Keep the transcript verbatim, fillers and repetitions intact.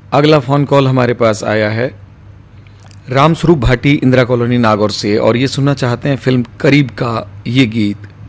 अगला phone call हमारे पास आया है राम स्वरूप भाटी इंदिरा कॉलोनी नागौर से, और ये सुनना चाहते हैं फिल्म करीब का ये गीत।